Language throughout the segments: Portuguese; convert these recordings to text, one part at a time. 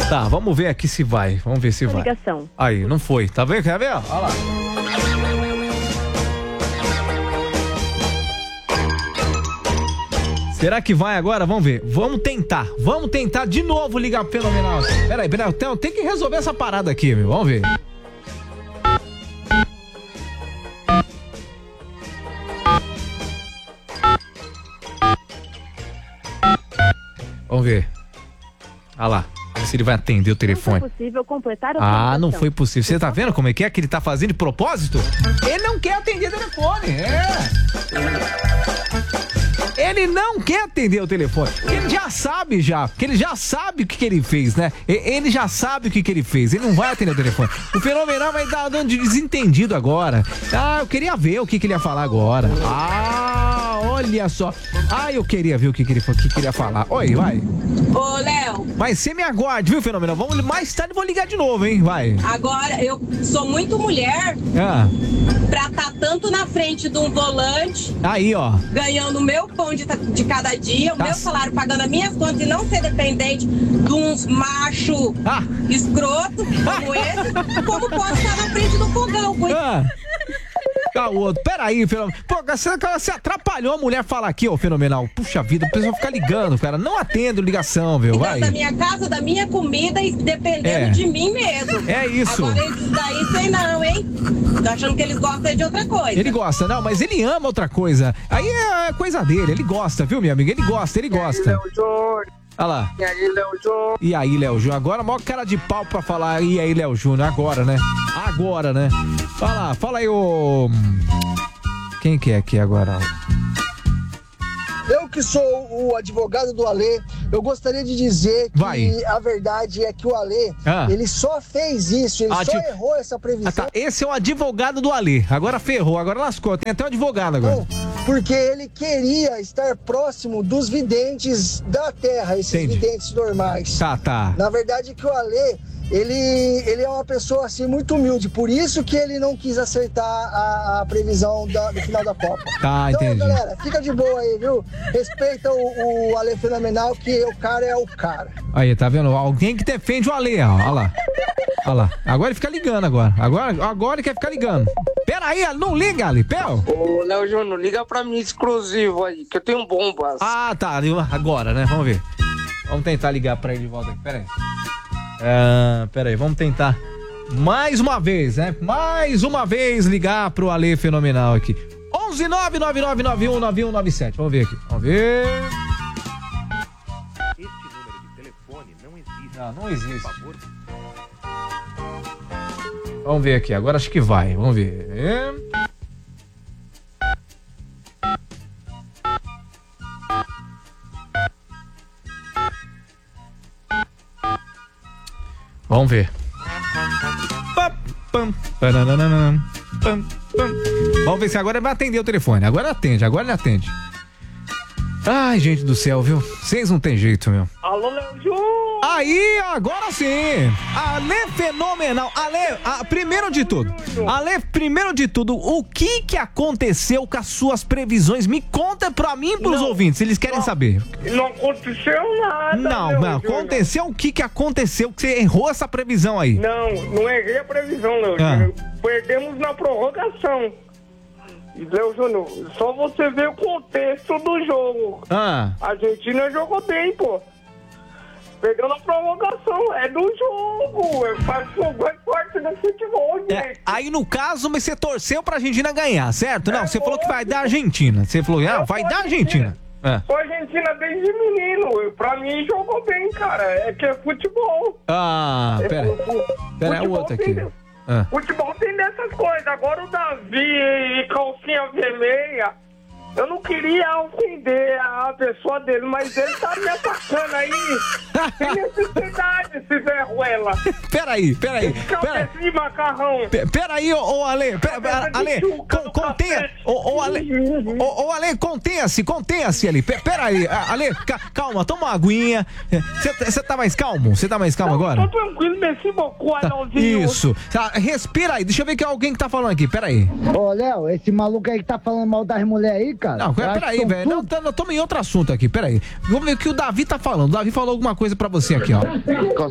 Tá, vamos ver aqui se vai. Vamos ver se vai. Ligação. Aí, não foi. Tá vendo? Quer ver? Olha lá. Será que vai agora? Vamos ver. Vamos tentar de novo ligar pro Fenomenal. Peraí, tem que resolver essa parada aqui, meu. Vamos ver. Vamos ver. Olha lá. Vamos ver se ele vai atender o telefone. Não foi possível completar a não foi possível. Você tá vendo como é que ele tá fazendo de propósito? Ele não quer atender o telefone. Ele não quer atender o telefone. Ele já sabe porque ele já sabe o que ele fez, né? Ele já sabe o que ele fez. Ele não vai atender o telefone. O Fenomenal vai dar dando de desentendido agora. Eu queria ver o que ele ia falar agora. Olha só. Eu queria ver o que ele ia falar. Oi, vai. Ô, Léo. Mas você me aguarde, viu, Fenomenal? Mais tarde vou ligar de novo, hein? Vai. Agora, eu sou muito mulher pra estar tanto na frente de um volante. Aí, ó. Ganhando o meu pão de cada dia, o meu salário, pagando as minhas contas e não ser dependente de uns machos escroto como esse. Como posso estar na frente do fogão? Peraí, Fenomenal. Pô, você atrapalhou a mulher falar aqui, ó, Fenomenal. Puxa vida, o pessoal fica ligando, cara. Não atendo ligação, viu? Vai. Da minha casa, da minha comida e dependendo de mim mesmo. É isso. Agora, isso daí sei não, hein? Tô achando que eles gostam de outra coisa. Ele gosta, não, mas ele ama outra coisa. Aí é coisa dele, ele gosta, viu, minha amiga? Ele gosta. Olha lá. E aí, Léo Júnior? E aí, Léo Júnior? Agora, maior cara de pau pra falar. E aí, Léo Júnior? Agora, né? Fala aí, ô. Quem que é aqui agora? Eu que sou o advogado do Alê, eu gostaria de dizer que a verdade é que o Alê, ele só fez isso, ele só errou essa previsão. Esse é o advogado do Alê. Agora ferrou, agora lascou. Tem até um advogado agora. Não, porque ele queria estar próximo dos videntes da Terra, esses videntes normais. Tá. Na verdade, que o Alê, ele é uma pessoa assim muito humilde, por isso que ele não quis acertar a previsão do final da Copa. Tá, então, entendi. galera, fica de boa aí, viu? Respeita o Alê Fenomenal, que o cara é o cara. Aí, tá vendo? Alguém que defende o Alê, ó. Olha lá. Agora ele fica ligando agora. Agora ele quer ficar ligando. Pera aí, não liga, Ali. Ô, Léo Júnior, liga pra mim exclusivo aí, que eu tenho bombas. Tá. Agora, né? Vamos ver. Vamos tentar ligar pra ele de volta aqui. Pera aí. Pera aí, vamos tentar mais uma vez, né? Mais uma vez ligar pro Alê Fenomenal aqui. 11999919197. Vamos ver aqui. Vamos ver. Este número de telefone não existe. Não existe. Por favor. Vamos ver aqui. Agora acho que vai. Vamos ver. Vamos ver. Vamos ver se agora ele vai atender o telefone. Agora ele atende. Ai, gente do céu, viu? Vocês não tem jeito, meu. Alô, Léo Júnior! Aí, agora sim! Alê Fenomenal! Alê, primeiro de tudo, o que aconteceu com as suas previsões? Me conta pra mim e pros ouvintes, eles querem saber. Não aconteceu nada. Não, aconteceu o que aconteceu que você errou essa previsão aí? Não errei a previsão, Léo Júnior. Perdemos na prorrogação. Léo Júnior, só você ver o contexto do jogo. A Argentina jogou bem, pô. Perdeu na prorrogação, é do jogo, faz parte do futebol, gente. Aí no caso, você torceu pra Argentina ganhar, certo? Não, você falou que vai dar Argentina. Você falou, vai dar Argentina. Sou Argentina desde menino, pra mim jogou bem, cara, é que é futebol. Pera, é o outro aqui. Futebol tem dessas coisas, agora o Davi e calcinha vermelha, eu não queria ofender a pessoa dele, mas ele tá me atacando aí, sem necessidade, esse Zé Ruela. Peraí. Esse macarrão. Peraí, ô Ale, Ale, contenha, ô Ale, contenha-se ali, peraí, Ale, calma, toma uma aguinha, você tá mais calmo? Você tá mais calmo agora? Tô tranquilo, merci beaucoup, Alãozinho. Isso, respira aí, deixa eu ver que é alguém que tá falando aqui, peraí. Ô, Léo, esse maluco aí que tá falando mal das mulheres aí, cara. Não, peraí, velho, não, tamo em outro assunto aqui, peraí. Vamos ver o que o Davi tá falando. O Davi falou alguma coisa pra você aqui, ó.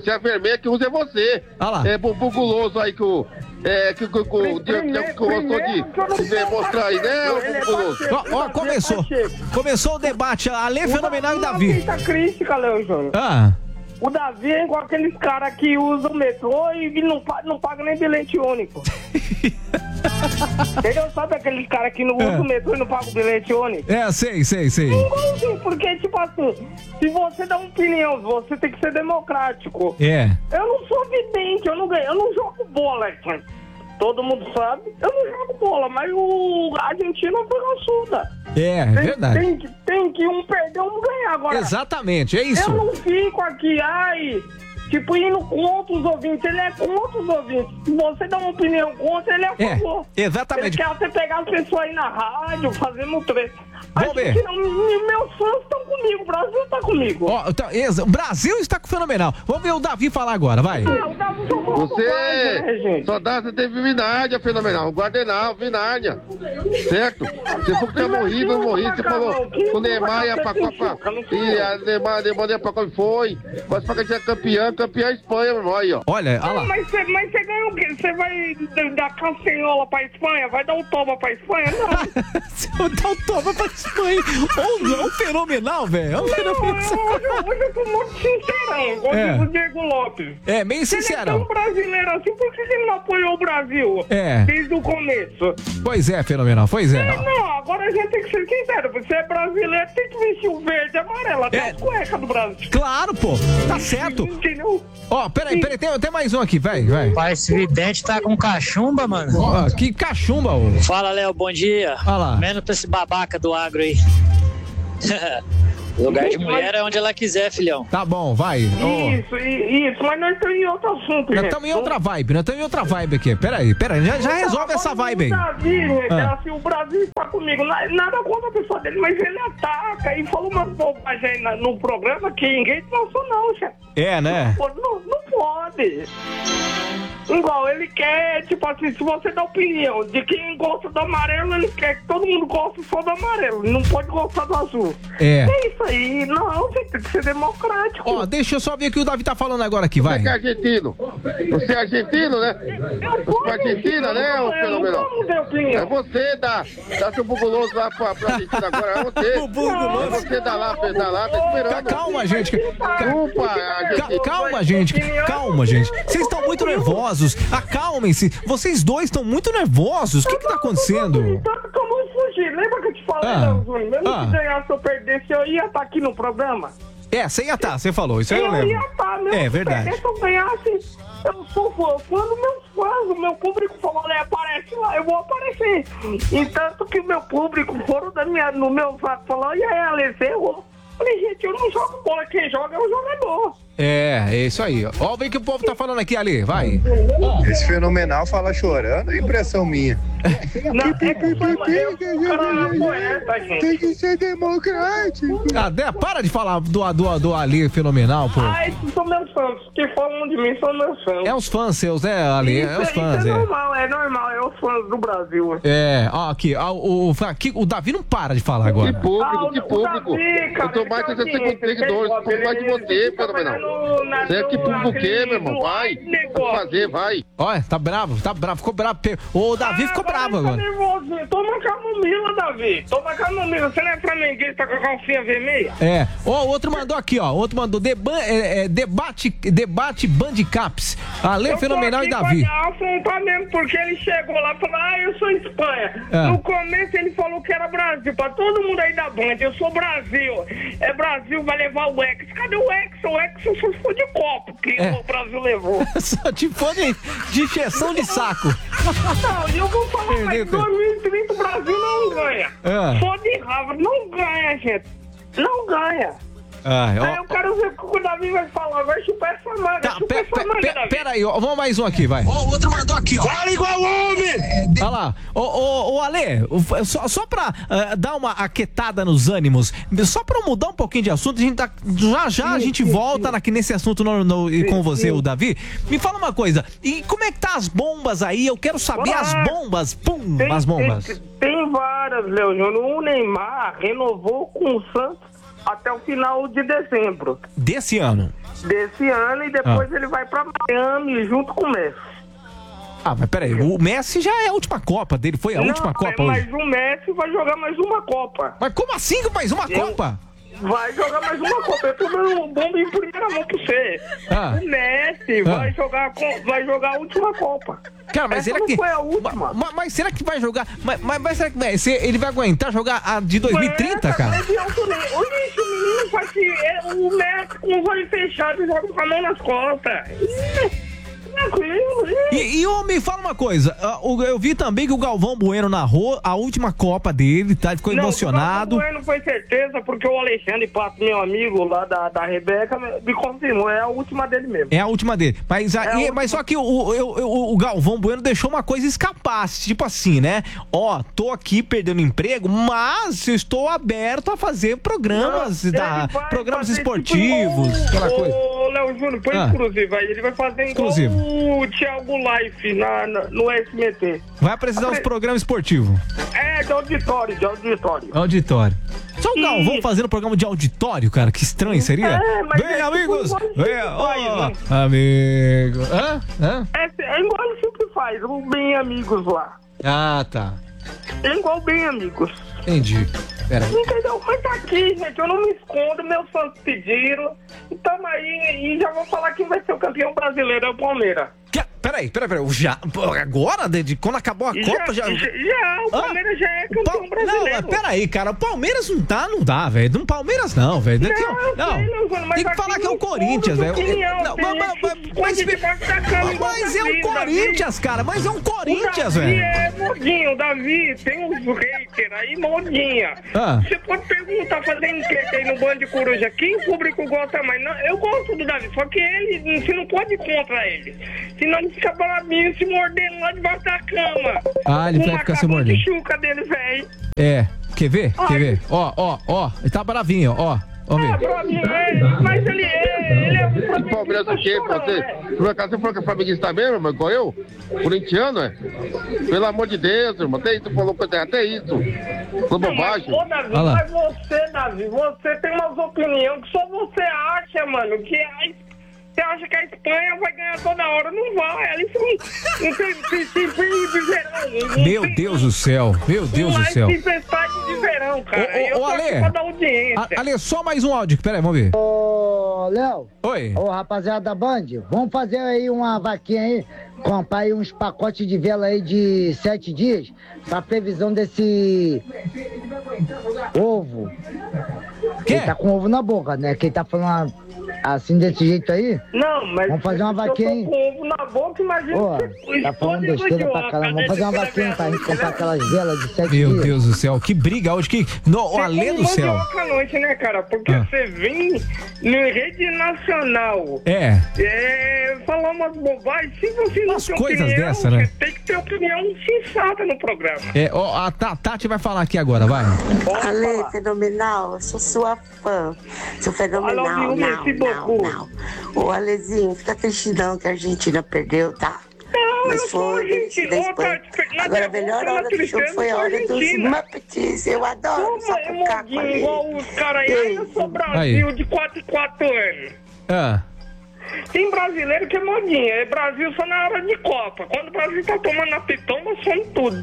Se a vermelha que usa é você. Ah lá. É buguloso aí que o gostou de demonstrar aí, né, o buguloso? Ó, começou o debate, Ale Fenomenal e Davi. Tá crítica, Léo Júnior. O Davi é igual aqueles caras que usam o metrô e não paga nem bilhete único. Entendeu? Sabe aqueles caras que não usam o metrô e não pagam o bilhete único? Sei. Porque, tipo assim, se você dá uma opinião, você tem que ser democrático. Eu não sou vidente, eu não jogo bola, cara. Todo mundo sabe, eu não jogo bola, mas a Argentina foi raçuda. Verdade. Tem que um perder, um ganhar agora. Exatamente, é isso. Eu não fico aqui, tipo, indo contra os ouvintes. Ele é contra os ouvintes. Se você dá uma opinião contra, ele é a favor. Exatamente. Ele quer você pegar as pessoas aí na rádio, fazendo treta. Vamos ver. Meus fãs estão comigo, o Brasil tá comigo. O Brasil está com o Fenomenal. Vamos ver o Davi falar agora, vai. O Davi você só dá, você teve Vinária, Fenomenal. Guardenal, Vinária. Certo? Você falou que tinha morrido, não morri. Você falou que o Neymar ia pra Copa. E a Neymar ia pra Copa. Foi. Mas pra que tinha campeã Espanha, meu irmão. Aí, ó. Olha, lá. Mas você ganha o quê? Você vai dar cancerola pra Espanha? Vai dar um toma pra Espanha? Não. Dar um toma pra Espanha. Ou Fenomenal, velho. Hoje eu tô muito sincerão, como diz o Diego Lopes. Meio sincero. Se ele é tão brasileiro assim, por que ele não apoiou o Brasil? Desde o começo. Pois é, Fenomenal, pois é. Não, agora a gente tem que ser sincero. Você é brasileiro, tem que vestir o verde e amarelo, até as cuecas do Brasil. Claro, pô, tá certo. Entendeu? Peraí, tem mais um aqui, vai. Pai, esse vidente tá com cachumba, mano. Que cachumba, ô. Fala, Léo, bom dia. Fala. Menos pra esse babaca do agro aí. Lugar de mulher é onde ela quiser, filhão. Tá bom, vai. Isso, mas nós estamos em outro assunto, Nós estamos em outra vibe aqui. Peraí, já resolve essa vibe aí. O Davi, assim, o Brasil está comigo. Nada contra a pessoa dele, mas ele ataca e falou umas bobagens aí no programa que ninguém passou, não, chefe. Né? Não pode. Igual, ele quer, tipo assim, se você dá opinião de quem gosta do amarelo, ele quer que todo mundo goste só do amarelo. Ele não pode gostar do azul. É isso aí. Não, você tem que ser democrático. Deixa eu só ver o que o Davi tá falando agora aqui, vai. Você é argentino. Você é argentino, né? Você é argentina, né, ô Fenomenal? É você, dá seu buguloso lá pra Argentina agora. É você. Você dá lá, tá esperando. Calma, gente. Calma, gente. Vocês estão muito nervosos. Acalmem-se. Vocês dois estão muito nervosos. O que tá acontecendo? Eu vou fugir. Lembra que eu te falei, Leozinho? Mesmo se ganhasse ou perdesse, eu ia estar aqui no programa. Você ia estar, você falou. Isso aí eu lembro. Eu ia estar, mesmo. É verdade. Se eu ganhasse, eu sou fã dos meus fãs. O meu público falou, aparece lá, eu vou aparecer. E tanto que o meu público foram no meu zap falou, e aí, Ale, você errou. Falei, gente, eu não jogo bola, quem joga é o jogador. É isso aí. Ó, vem que o povo tá falando aqui, Ali, vai. Esse Fenomenal fala chorando, é impressão minha. Tem que ser democrático. Para de falar do Ali Fenomenal, pô. Esses são meus fãs. Que falam de mim são meus fãs. É os fãs seus, né, Ali? É os fãs, é normal, é os fãs do Brasil. Aqui, o Davi não para de falar agora. Que público. Davi, cara, eu tô mais de 60 seguidores, tô mais de você, Fenomenal. Você é que público o quê, meu irmão? Vai, vai. Olha, tá bravo, ficou bravo. O Davi ficou bravo agora. Tá nervoso. Toma camomila, Davi. Toma camomila. Você não é flamenguista com a calcinha vermelha? O outro mandou aqui, ó. O outro mandou debate Bandicaps. Ale Fenomenal e Davi. Afrontar mesmo, porque ele chegou lá e falou, eu sou Espanha. No começo ele falou que era Brasil. Pra todo mundo aí da Band, eu sou Brasil. Brasil, vai levar o Hexa. Cadê o Hexa? O Hexa só se for de copo que o Brasil levou. Só te for de injeção de saco. Não, eu vou falar, mas em 2030 o Brasil não ganha. Só de raiva, não ganha, gente. Não ganha. Eu quero ver o que o Davi vai falar. Vai chupar essa manga. Pera aí, vamos mais um aqui, vai. O outro mandou aqui, ó. Fala igual homem! Olha lá. Ô, Ale, só pra dar uma aquietada nos ânimos, só pra mudar um pouquinho de assunto, a gente tá, já a gente volta nesse assunto com você, o Davi. Me fala uma coisa, e como é que tá as bombas aí? Eu quero saber as bombas. As bombas. Tem várias, Leonardo. O Neymar renovou com o Santos até o final de dezembro. Desse ano? Desse ano, e depois ele vai pra Miami junto com o Messi. Ah, mas peraí, o Messi já é a última Copa dele, foi a última Copa hoje. Mas o Messi vai jogar mais uma Copa. Mas como assim mais uma Copa? Vai jogar mais uma Copa. Eu tô dando um bombo em primeira mão pra você. O Messi vai jogar a última Copa. Cara, mas será que foi a última? Mas será que vai jogar? Mas será que ele vai aguentar jogar a de 2030, cara? O menino faz o Messi com os olhos fechados e joga com a mão nas costas. E me fala uma coisa, eu vi também que o Galvão Bueno narrou a última Copa dele, tá? Ele ficou emocionado. O Galvão Bueno foi certeza, porque o Alexandre Pato, meu amigo lá da Rebeca, me confirmou, é a última dele mesmo. É a última dele, mas só que o Galvão Bueno deixou uma coisa escapar, tipo assim, né? Tô aqui perdendo emprego, mas estou aberto a fazer programas, programas esportivos, tipo, aquela coisa. Ô, Léo Júnior, põe exclusivo aí, ele vai fazer exclusivo. O Thiago Life no SMT. Vai apresentar os programas esportivos. De auditório. Auditório. Só o Galvão fazendo programa de auditório, cara, que estranho seria. Vem, amigos! Vem, amigo. É igual ele sempre faz, o Bem Amigos lá. Ah, tá. É igual Bem Amigos. Entendi. Peraí. Entendeu? Mas tá aqui, gente, eu não me escondo, meus fãs pediram. Então aí, e já vou falar quem vai ser o campeão brasileiro, é o Palmeiras. Peraí, agora, quando acabou a Copa, já... o Palmeiras já é campeão brasileiro. Não, peraí, cara, o Palmeiras não dá, velho, Palmeiras não, velho. Não, tem que falar que é o Corinthians, velho. Mas é o Corinthians, cara, mas é um Corinthians, velho. É modinho, o Davi tem uns haters aí, modinha. Você pode perguntar, fazendo enquete aí no Band de Coruja, quem o público gosta mais? Não, eu gosto do Davi, só que você não pode ir contra ele. Senão ele fica brabinho, se mordendo lá debaixo da cama. Ele vai ficar se mordendo. Chuca dele, velho. Quer ver? Ó, ele tá bravinho, ó. Vamos ver. Mas ele é o Palmeiras o quê? Por acaso você falou que é flamenguista mesmo, mas igual eu? Corintiano, é? Pelo amor de Deus, irmão. Até isso falou coisa, até isso. Foi bobagem. Davi, mas Davi, você tem umas opiniões que só você acha, mano, que você acha que a Espanha vai ganhar toda hora? Não vai. Eles não tem de verão. Meu Deus do céu. Tempestade de verão, cara. Ô, Ale, só mais um áudio. Pera aí, vamos ver. Ô, Léo. Oi. Ô, rapaziada da Band, vamos fazer aí uma vaquinha aí, comprar aí uns pacotes de vela aí de 7 dias, pra previsão desse ovo. Quem tá com ovo na boca, né? Quem tá falando assim desse jeito aí? Não, mas vamos fazer uma vaquinha aí. Com ovo na boca, imagina. Tá falando besteira pra caramba. Vamos fazer uma vaquinha pra gente comprar aquelas velas de 7 dias. Meu Deus do céu, que briga hoje, o além do céu. À noite, né, cara? Porque você vem na rede nacional. Falar umas bobagens. Se você não tem coisas dessa, né? Tem que ter opinião sensata no programa. A Tati vai falar aqui agora, vai. Ale, fenomenal, eu sou sua fã. Sou fenomenal. Não. Ô, Alezinho, fica triste não que a Argentina perdeu, tá? Mas foi da Espanha. Agora a melhor hora do jogo foi a hora dos Muppets. Eu adoro sapucar com ele. Igual os caras aí, eu sou Brasil de 4 em 4 anos. Tem brasileiro que é modinha. É Brasil só na hora de Copa. Quando o Brasil tá tomando a pitomba, some tudo.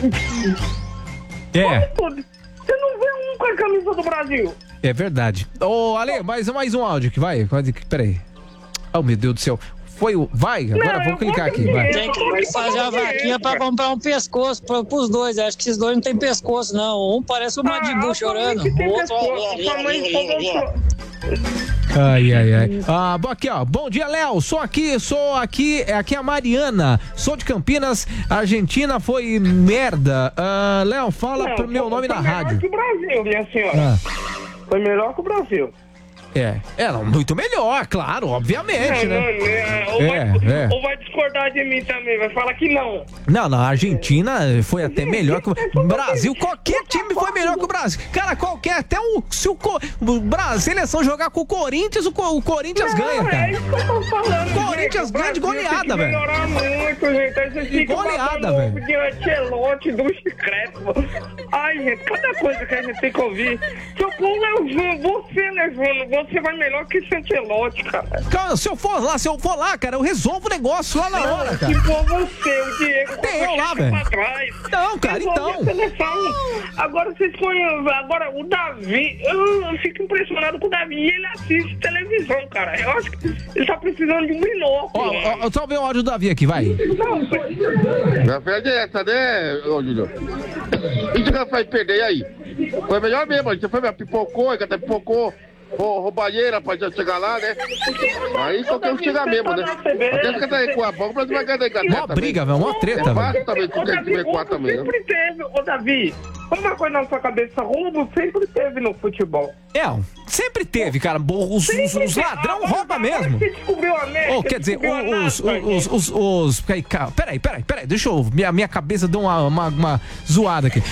Some tudo. Você não vê um com a camisa do Brasil. É verdade. Ô, Ale, mais um áudio que vai. Peraí. Oh, meu Deus do céu. Vai, agora vou clicar aqui. Vai. Tem que fazer a vaquinha pra comprar um pescoço pros dois. Acho que esses dois não tem pescoço, não. Um parece o Madibu chorando. O outro. Ai. Aqui, ó. Bom dia, Léo. Sou aqui é a Mariana. Sou de Campinas. A Argentina foi merda. Léo, fala pro meu nome na rádio. Foi melhor que o Brasil, minha senhora. Foi melhor que o Brasil. Muito melhor, claro, obviamente, né? Ou vai discordar de mim também, vai falar que não. Não, a Argentina foi até melhor que o Brasil. Qualquer time foi melhor que o Brasil. Cara, até se o Brasil, seleção jogar com o Corinthians, o Corinthians ganha, cara. É isso que eu tô falando. O Corinthians ganha de goleada, velho. Melhorar muito, gente. Aí vocês ficam goleada, velho. De Ancelotti, do Chicreto. Ai, gente, cada coisa que a gente tem que ouvir. Se eu for você vai melhor que esse Ancelotti, cara. Cara, se eu for lá, cara, eu resolvo o negócio lá na hora, cara. Se for você, o Diego, tem eu lá, velho. Não, cara, então. Agora vocês põem. Agora o Davi, eu fico impressionado com o Davi. Ele assiste televisão, cara. Eu acho que ele tá precisando de um binóculo. Só ver o áudio do Davi aqui, vai. Já perde essa, né, ô Júlio? Isso que vai perder aí. Foi melhor mesmo, você foi, pipocou, roubalheira pra chegar lá, né? Aí qualquer um chegar mesmo, né? Até ficar daí com a bola, o Brasil vai ganhar da Inglaterra. Mó briga, velho, mó treta, velho. Fácil também, tu quer comer 4 também, né? Sempre teve, ô Davi. Uma coisa na sua cabeça, roubo sempre teve no futebol. Sempre teve, cara. Os ladrão roubam mesmo. Você descobriu a América. Quer dizer, Peraí, deixa eu. Minha cabeça deu uma zoada aqui.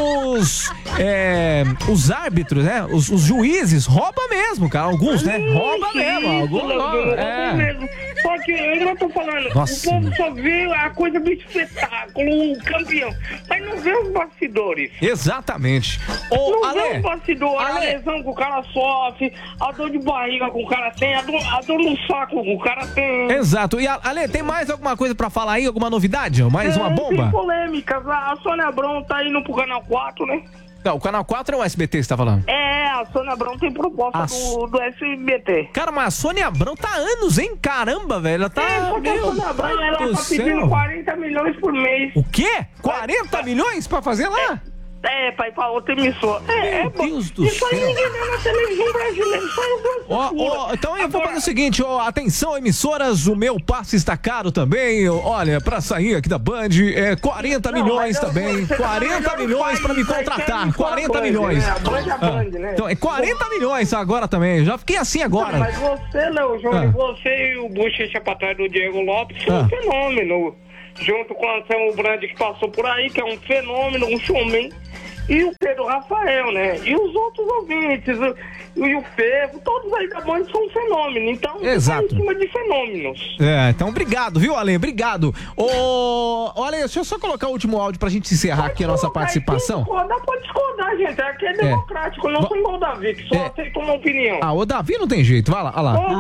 Os árbitros, né? Os juízes roubam mesmo, cara. Alguns, né? Rouba mesmo. Só que eu não tô falando. Nossa. O povo só vê a coisa do espetáculo, o campeão. Mas não vê os bastidores. Exatamente. Não vê os bastidores, a lesão que o cara sofre, a dor de barriga que o cara tem, a dor no saco que o cara tem. Exato. E Ale, tem mais alguma coisa pra falar aí? Alguma novidade? Mais uma bomba? Tem polêmicas. A Sônia Abrão tá indo pro Canal 4, né? Não, o Canal 4 é o SBT que você tá falando? A Sônia Abrão tem proposta do SBT. Cara, mas a Sônia Abrão tá há anos, hein? Caramba, velho. Ela tá. Porque a Sônia Abrão, ela tá pedindo 40 milhões por mês. O quê? 40 milhões pra fazer lá? Pra ir pra outra emissora. Meu Deus do céu. Isso aí ninguém vê na televisão brasileira. Então eu vou fazer o seguinte, atenção, emissoras, o meu passe está caro também. Olha, pra sair aqui da Band, 40 milhões também. 40 milhões pra me contratar. 40 milhões. Então, 40 milhões agora também. Já fiquei assim agora. Mas você, Léo Júnior, você e o Bochecha pra trás do Diego Lopes são um fenômeno. Junto com o Anselmo Brandi, que passou por aí, que é um fenômeno, um showman, e o Pedro Rafael, né? E os outros ouvintes, e o Fevo, todos aí da Band são um fenômeno. Então, exato. Em cima de fenômenos. Então obrigado, viu, Ale? Obrigado. Ale, deixa eu só colocar o último áudio pra gente encerrar aqui a nossa participação. Pode discordar, gente. Aqui é democrático, não sou igual o Davi, que só aceita uma opinião. O Davi não tem jeito, vai lá.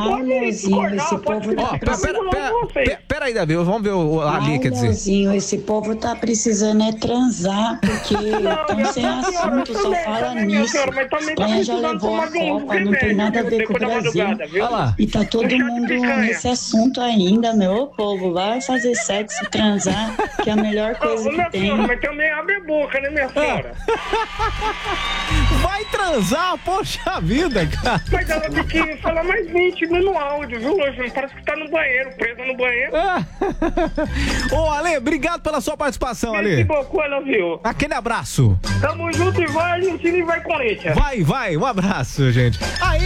Pera aí, Davi, vamos ver o Ali, quer dizer. Esse povo tá precisando transar, porque estão sem assunto, só fala nisso. Espanha já levou a Copa, não tem nada a ver com o Brasil. E tá todo mundo nesse assunto ainda, meu povo. Vai fazer sexo, transar, que é a melhor coisa que tem. Senhora, mas também abre a boca, né, minha senhora? Vai transar, poxa vida, cara. Mas ela tem que falar mais nítido no áudio, viu, Lojinho? Parece que tá no banheiro, presa no banheiro. Ale, obrigado pela sua participação, Ale. Viu? Aquele abraço. Tamo junto e vai Argentina e vai Corinthians. Vai, um abraço, gente. Aí,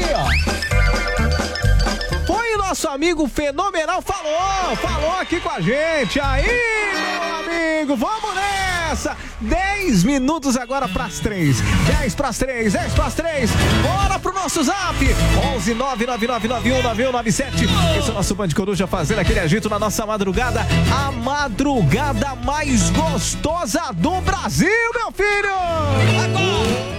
Foi o nosso amigo fenomenal, falou aqui com a gente. Aí, meu amigo, vamos nessa. 10 minutos agora pras 3. 10 pras 3. Bora pro nosso zap. 11 999919197. Esse é o nosso Band Coruja fazendo aquele agito na nossa madrugada. A madrugada mais gostosa do Brasil, meu filho. Agora.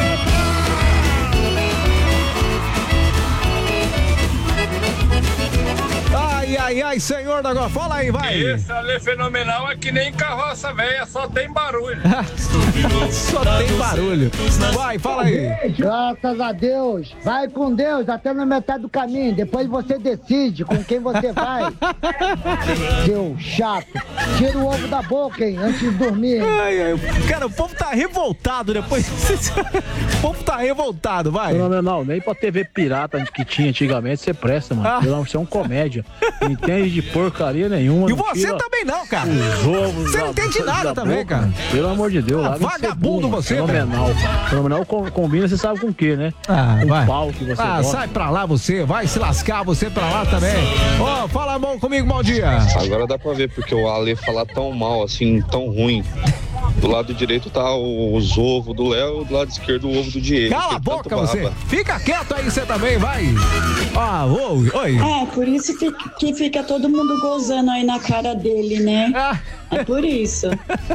Ai, senhor da agora, fala aí, vai. Esse Ale fenomenal é que nem carroça velha, só tem barulho. Só tem barulho. Vai, fala aí. Graças a Deus. Vai com Deus até na metade do caminho. Depois você decide com quem você vai. Seu chato. Tira o ovo da boca, hein, antes de dormir. Cara, o povo tá revoltado depois. O povo tá revoltado, vai. Fenomenal, nem pra TV pirata que tinha antigamente você presta, mano. Você é um comédia. entende de porcaria nenhuma. E você também não, cara. Você não entende nada também, cara. Pelo amor de Deus. Vagabundo você, Fenomenal. Fenomenal combina, você sabe com o quê, né? Vai. Pau que você gosta. Sai pra lá você, vai se lascar você pra lá também. Fala bom comigo, bom dia. Agora dá pra ver porque o Ale fala tão mal, assim, tão ruim. Do lado direito tá os ovos do Léo, do lado esquerdo o ovo do Diego. Cala a boca você. Fica quieto aí você também, vai. Oi. Por isso que fica todo mundo gozando aí na cara dele, né? É por isso.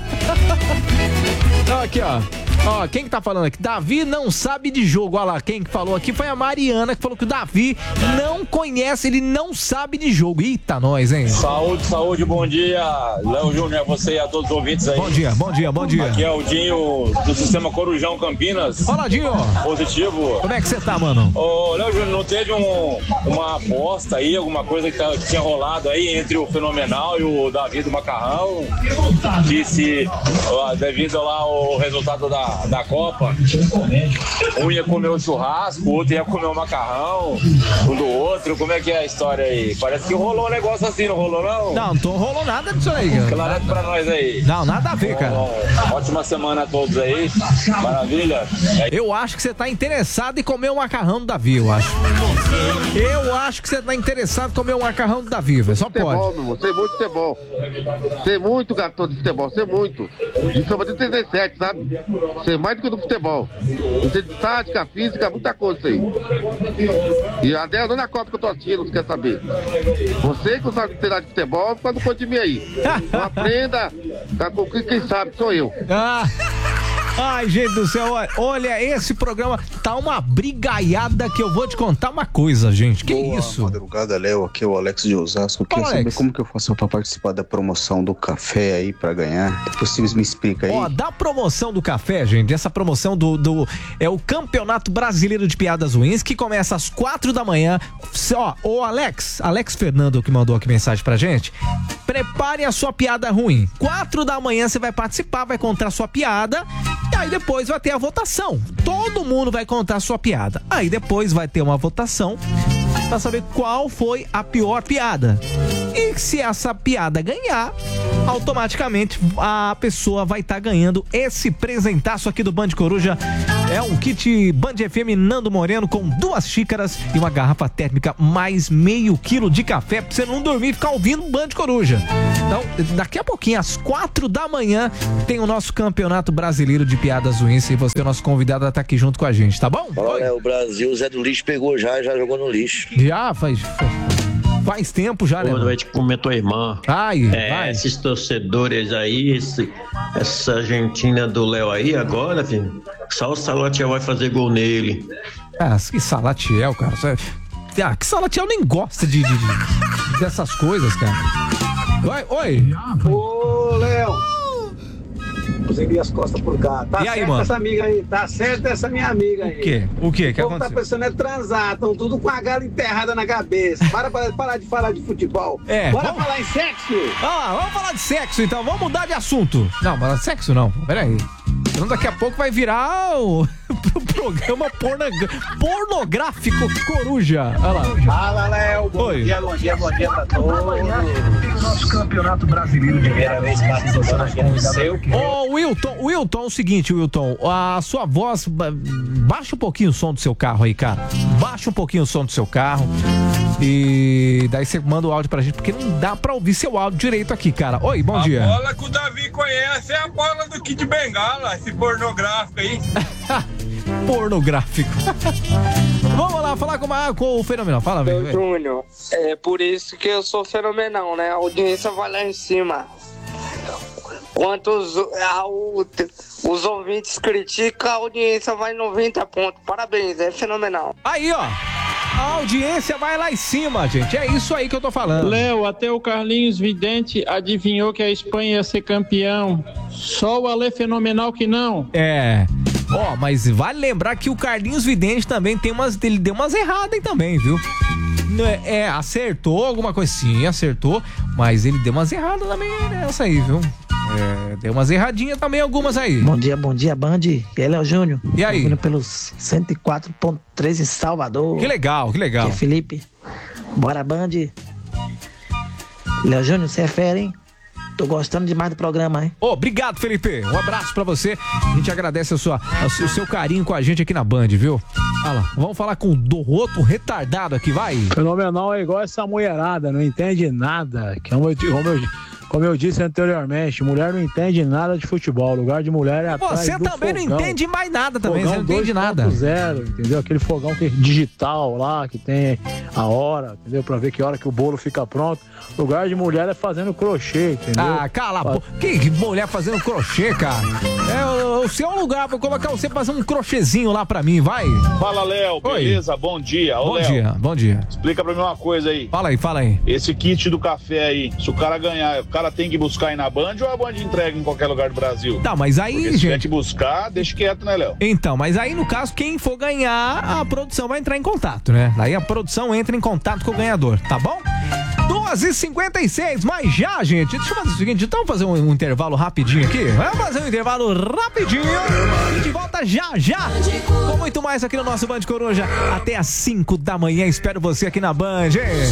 Aqui, ó. Quem que tá falando aqui? Davi não sabe de jogo. Olha lá, quem que falou aqui foi a Mariana, que falou que o Davi não conhece, ele não sabe de jogo. Eita, nós, hein? Saúde, bom dia. Léo Júnior, você e a todos os ouvintes aí. Bom dia. Aqui é o Dinho do Sistema Corujão Campinas. Fala, Dinho. Positivo. Como é que você tá, mano? Ô, Léo Júnior, não teve uma aposta aí, alguma coisa que tinha rolado aí entre o Fenomenal e o Davi do Macarrão? Disse, devido lá ao resultado da Copa, um ia comer o churrasco, o outro ia comer o macarrão, um do outro. Como é que é a história aí? Parece que rolou um negócio assim, não rolou não? Não rolou nada disso aí, cara. Claro pra nós aí. Não, nada a ver, cara. Ótima semana a todos aí, maravilha. Eu acho que você tá interessado em comer o macarrão do Davi, eu acho. Eu acho que você tá interessado em comer o macarrão do Davi, velho, só pode. Sei muito futebol. Sei muito, garoto de futebol, sei muito. De samba de 37, sabe? Sei mais do que do futebol. Sei de tática, física, muita coisa isso aí. E até a dona Copa que eu tô assistindo, você quer saber? Você que não sabe de futebol, fica no ponto de mim aí. Não aprenda, quem sabe sou eu. Ai, gente do céu, olha, esse programa tá uma brigaiada que eu vou te contar uma coisa, gente. Que Boa isso? Madrugada, Léo, aqui é o Alex de Osasco. Queria saber como que eu faço pra participar da promoção do café aí pra ganhar. É possível, me explica aí. Da promoção do café, gente, essa promoção é o Campeonato Brasileiro de Piadas Ruins, que começa às 4 da manhã. O Alex Fernando, que mandou aqui mensagem pra gente, prepare a sua piada ruim. 4 da manhã você vai participar, vai contar a sua piada. E aí depois vai ter a votação. Todo mundo vai contar a sua piada. Aí depois vai ter uma votação pra saber qual foi a pior piada. E se essa piada ganhar, automaticamente a pessoa vai estar ganhando esse presentaço aqui do Band Coruja. É um kit Band FM Nando Moreno com 2 xícaras e uma garrafa térmica mais meio quilo de café pra você não dormir e ficar ouvindo Band Coruja. Então, daqui a pouquinho, às 4 da manhã, tem o nosso Campeonato Brasileiro de Piadas Ruins e você é o nosso convidado a estar aqui junto com a gente, tá bom? Olha, o Brasil, o Zé do Lixo pegou já jogou no lixo. Já faz tempo já, né? Boa noite, como é tua irmã? Vai. Esses torcedores aí, essa Argentina do Léo aí agora, filho, só o Salatiel vai fazer gol nele. Que Salatiel, cara. Que Salatiel nem gosta dessas coisas, cara. Oi. Ô, Léo. Usei minhas costas por cá. Tá e aí, certo mano? Essa amiga aí. Tá certo essa minha amiga aí. O quê? Que o povo aconteceu? tá pensando transar. Estão tudo com a gala enterrada na cabeça. Parar de falar de futebol. Bora falar em sexo? Vamos falar de sexo então. Vamos mudar de assunto. Não, mas sexo não. Peraí. Então daqui a pouco vai virar o programa pornográfico Coruja. Olha lá. Fala, Léo. Bom dia pra todos. Nosso Campeonato Brasileiro de Primeira vez Wilton, é o seguinte, Wilton, a sua voz, baixa um pouquinho o som do seu carro aí, cara. Baixa um pouquinho o som do seu carro e daí você manda o áudio pra gente, porque não dá pra ouvir seu áudio direito aqui, cara. Oi, bom dia. A bola que o Davi conhece é a bola do Kid Bengala, esse pornográfico aí. Pornográfico. Vamos lá falar com o Fenomenal. Fala, velho. Júnior, é por isso que eu sou fenomenal, né? A audiência vai lá em cima. Enquanto os ouvintes criticam, a audiência vai 90 pontos. Parabéns, é fenomenal. Aí, ó. A audiência vai lá em cima, gente. É isso aí que eu tô falando. Léo, até o Carlinhos Vidente adivinhou que a Espanha ia ser campeão. Só o Ale Fenomenal que não. Mas vale lembrar que o Carlinhos Vidente também ele deu umas erradas aí também, viu? Acertou alguma coisa, sim, acertou, mas ele deu umas erradas também nessa aí, viu? Deu umas erradinhas também, algumas aí. Bom dia, Band. E aí, Léo Júnior. E aí? Vindo pelos 104.3 em Salvador. Que legal. Aqui é Felipe. Bora, Band. Léo Júnior, você é fera, hein? Tô gostando demais do programa, hein? Obrigado, Felipe. Um abraço pra você. A gente agradece o seu carinho com a gente aqui na Band, viu? Olha lá, vamos falar com o outro retardado aqui, vai. Fenomenal é igual essa mulherada, não entende nada. Como eu disse anteriormente, mulher não entende nada de futebol. O lugar de mulher é atrás Você do também fogão. não entende mais nada também, Fogão você não entende nada. 2.0, entendeu? Aquele fogão digital lá, que tem a hora, entendeu? Pra ver que hora que o bolo fica pronto. O lugar de mulher é fazendo crochê, entendeu? Ah, cala a boca. Que mulher fazendo crochê, cara? O seu lugar, vou colocar você fazer um crochêzinho lá pra mim, vai. Fala, Léo, beleza? Bom dia. Ô, Léo, bom dia. Explica pra mim uma coisa aí. Fala aí. Esse kit do café aí, se o cara ganhar, o cara tem que buscar aí na Band ou a Band entrega em qualquer lugar do Brasil? Tá, mas aí, porque se tiver que buscar, deixa quieto, né, Léo? Então, mas aí no caso, quem for ganhar, a produção vai entrar em contato, né? Daí a produção entra em contato com o ganhador, tá bom? 2h56, mas já, gente, deixa eu fazer o seguinte, então vamos fazer um intervalo rapidinho aqui? Vamos fazer um intervalo rapidinho e de volta já, com muito mais aqui no nosso Band Coruja, até às 5 da manhã, espero você aqui na Band, hein?